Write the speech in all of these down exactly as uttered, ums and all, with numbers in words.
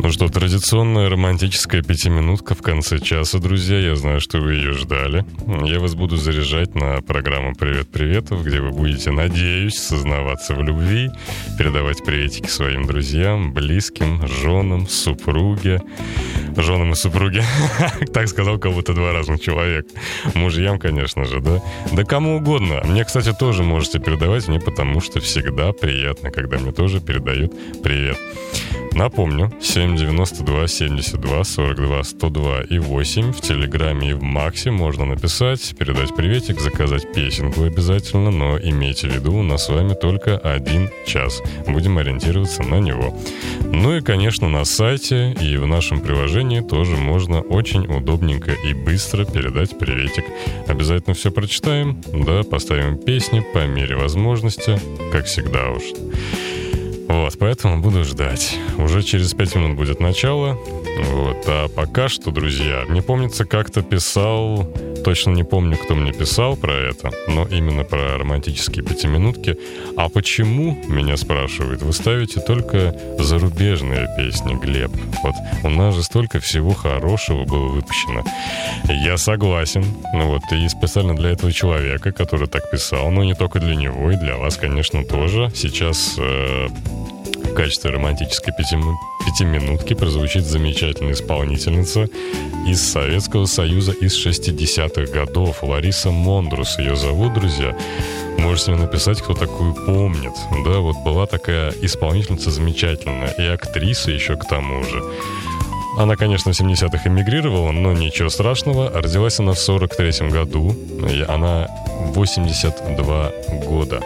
Ну что, традиционная романтическая пятиминутка в конце часа, друзья. Я знаю, что вы ее ждали. Я вас буду заряжать на программу «Привет-приветов», где вы будете, надеюсь, сознаваться в любви, передавать приветики своим друзьям, близким, женам, супруге. Женам и супруге. Так сказал, как будто два разных человека. Мужьям, конечно же, да? Да кому угодно. Мне, кстати, тоже можете передавать, мне потому что всегда приятно, когда мне тоже передают привет. Напомню, семь девяносто два семьдесят два сорок два сто два и восемь в Телеграме и в Максе можно написать, передать приветик, заказать песенку обязательно, но имейте в виду, у нас с вами только один час. Будем ориентироваться на него. Ну и, конечно, на сайте и в нашем приложении тоже можно очень удобненько и быстро передать приветик. Обязательно все прочитаем, да, поставим песни по мере возможности, как всегда уж. Вот, поэтому буду ждать. Уже через пять минут будет начало. Вот, а пока что, друзья, мне помнится, как-то писал, точно не помню, кто мне писал про это, но именно про романтические пятиминутки. А почему, меня спрашивают, вы ставите только зарубежные песни, Глеб? Вот у нас же столько всего хорошего было выпущено. Я согласен. Ну вот, и специально для этого человека, который так писал, но не только для него, и для вас, конечно, тоже. Сейчас э, в качестве романтической пятиминутки пятиминутки прозвучит замечательная исполнительница из Советского Союза из шестидесятых годов. Лариса Мондрус ее зовут, друзья. Можете мне написать, кто такую помнит. Да, вот была такая исполнительница замечательная. И актриса еще к тому же. Она, конечно, в семидесятых эмигрировала, но ничего страшного. Родилась она в сорок третьем году. И она восемьдесят два года.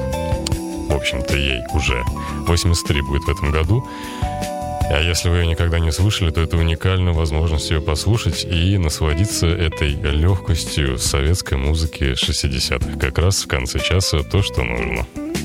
В общем-то, ей уже восемьдесят три будет в этом году. А если вы ее никогда не слышали, то это уникальная возможность ее послушать и насладиться этой легкостью советской музыки шестидесятых. Как раз в конце часа то, что нужно.